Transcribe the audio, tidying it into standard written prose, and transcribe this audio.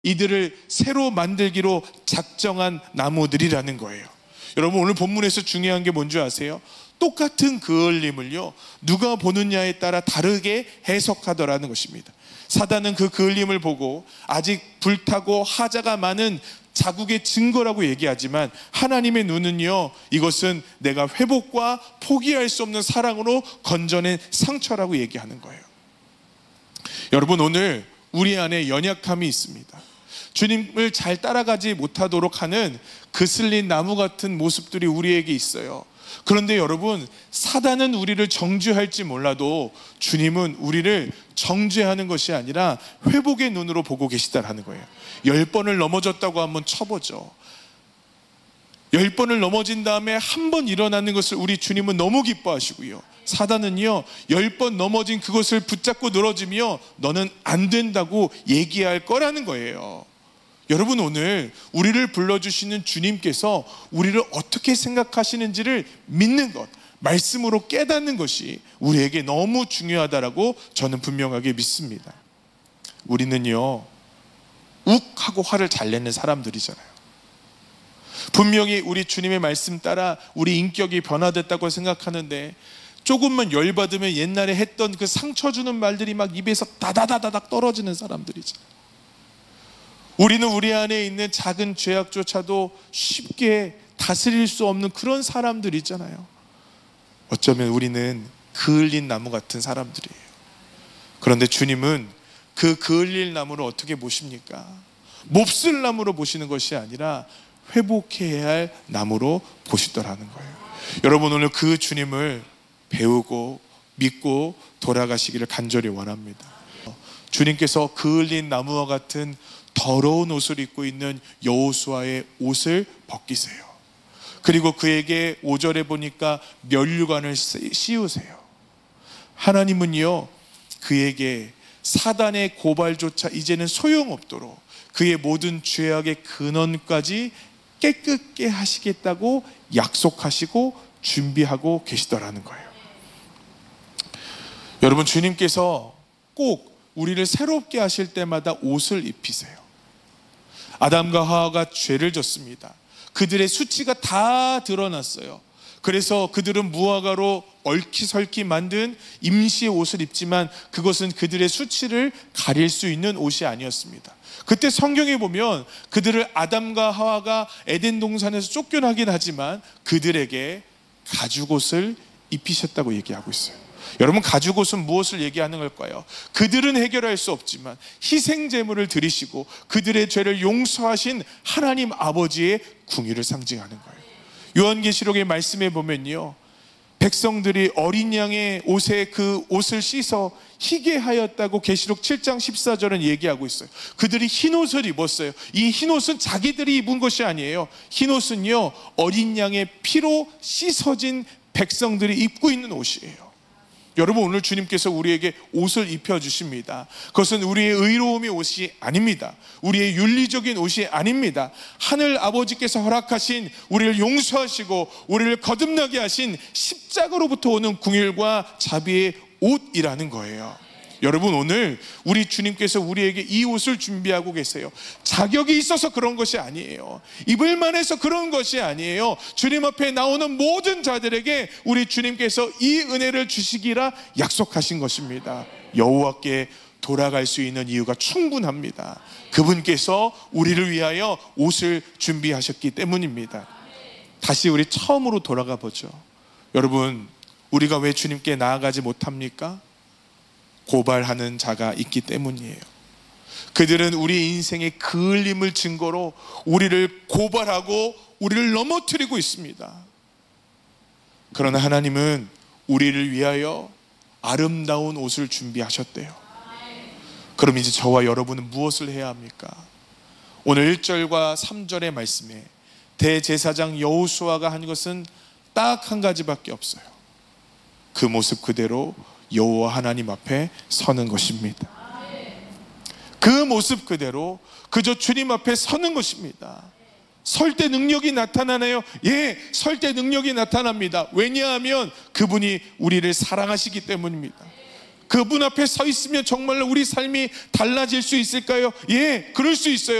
이들을 새로 만들기로 작정한 나무들이라는 거예요. 여러분, 오늘 본문에서 중요한 게 뭔지 아세요? 똑같은 그을림을요, 누가 보느냐에 따라 다르게 해석하더라는 것입니다. 사단은 그 그을림을 보고 아직 불타고 하자가 많은 자국의 증거라고 얘기하지만, 하나님의 눈은요, 이것은 내가 회복과 포기할 수 없는 사랑으로 건져낸 상처라고 얘기하는 거예요. 여러분, 오늘 우리 안에 연약함이 있습니다. 주님을 잘 따라가지 못하도록 하는 그슬린 나무 같은 모습들이 우리에게 있어요. 그런데 여러분, 사단은 우리를 정죄할지 몰라도 주님은 우리를 정죄하는 것이 아니라 회복의 눈으로 보고 계시다라는 거예요. 10번을 넘어졌다고 한번 쳐보죠. 10번을 넘어진 다음에 한 번 일어나는 것을 우리 주님은 너무 기뻐하시고요, 사단은요 10번 넘어진 그것을 붙잡고 늘어지며 너는 안 된다고 얘기할 거라는 거예요. 여러분, 오늘 우리를 불러주시는 주님께서 우리를 어떻게 생각하시는지를 믿는 것, 말씀으로 깨닫는 것이 우리에게 너무 중요하다라고 저는 분명하게 믿습니다. 우리는요 욱하고 화를 잘 내는 사람들이잖아요. 분명히 우리 주님의 말씀 따라 우리 인격이 변화됐다고 생각하는데, 조금만 열받으면 옛날에 했던 그 상처 주는 말들이 막 입에서 다다다다닥 떨어지는 사람들이잖아요. 우리는 우리 안에 있는 작은 죄악조차도 쉽게 다스릴 수 없는 그런 사람들이잖아요. 어쩌면 우리는 그을린 나무 같은 사람들이에요. 그런데 주님은 그 그을릴 나무를 어떻게 보십니까? 몹쓸 나무로 보시는 것이 아니라 회복해야 할 나무로 보시더라는 거예요. 여러분, 오늘 그 주님을 배우고 믿고 돌아가시기를 간절히 원합니다. 주님께서 그을린 나무와 같은 더러운 옷을 입고 있는 여호수아의 옷을 벗기세요. 그리고 그에게 5절에 보니까 면류관을 씌우세요. 하나님은요 그에게 사단의 고발조차 이제는 소용없도록 그의 모든 죄악의 근원까지 깨끗게 하시겠다고 약속하시고 준비하고 계시더라는 거예요. 여러분, 주님께서 꼭 우리를 새롭게 하실 때마다 옷을 입히세요. 아담과 하와가 죄를 졌습니다. 그들의 수치가 다 드러났어요. 그래서 그들은 무화과로 얽히설키 만든 임시의 옷을 입지만 그것은 그들의 수치를 가릴 수 있는 옷이 아니었습니다. 그때 성경에 보면 그들을 아담과 하와가 에덴 동산에서 쫓겨나긴 하지만 그들에게 가죽옷을 입히셨다고 얘기하고 있어요. 여러분, 가죽옷은 무엇을 얘기하는 걸까요? 그들은 해결할 수 없지만 희생 제물을 드리시고 그들의 죄를 용서하신 하나님 아버지의 궁유를 상징하는 거예요. 요한계시록의 말씀에 보면요, 백성들이 어린 양의 옷에 그 옷을 씻어 희게 하였다고 계시록 7장 14절은 얘기하고 있어요. 그들이 흰 옷을 입었어요. 이 흰 옷은 자기들이 입은 것이 아니에요. 흰 옷은요 어린 양의 피로 씻어진 백성들이 입고 있는 옷이에요. 여러분, 오늘 주님께서 우리에게 옷을 입혀주십니다. 그것은 우리의 의로움의 옷이 아닙니다. 우리의 윤리적인 옷이 아닙니다. 하늘 아버지께서 허락하신, 우리를 용서하시고 우리를 거듭나게 하신 십자가로부터 오는 궁율과 자비의 옷이라는 거예요. 여러분, 오늘 우리 주님께서 우리에게 이 옷을 준비하고 계세요. 자격이 있어서 그런 것이 아니에요. 입을만 해서 그런 것이 아니에요. 주님 앞에 나오는 모든 자들에게 우리 주님께서 이 은혜를 주시기라 약속하신 것입니다. 여호와께 돌아갈 수 있는 이유가 충분합니다. 그분께서 우리를 위하여 옷을 준비하셨기 때문입니다. 다시 우리 처음으로 돌아가 보죠. 여러분, 우리가 왜 주님께 나아가지 못합니까? 고발하는 자가 있기 때문이에요. 그들은 우리 인생의 그을림을 증거로 우리를 고발하고 우리를 넘어뜨리고 있습니다. 그러나 하나님은 우리를 위하여 아름다운 옷을 준비하셨대요. 그럼 이제 저와 여러분은 무엇을 해야 합니까? 오늘 1절과 3절의 말씀에 대제사장 여호수아가 한 것은 딱 한 가지밖에 없어요. 그 모습 그대로 여호와 하나님 앞에 서는 것입니다. 그 모습 그대로 그저 주님 앞에 서는 것입니다. 설 때 능력이 나타나나요? 예, 설 때 능력이 나타납니다. 왜냐하면 그분이 우리를 사랑하시기 때문입니다. 그분 앞에 서 있으면 정말로 우리 삶이 달라질 수 있을까요? 예, 그럴 수 있어요.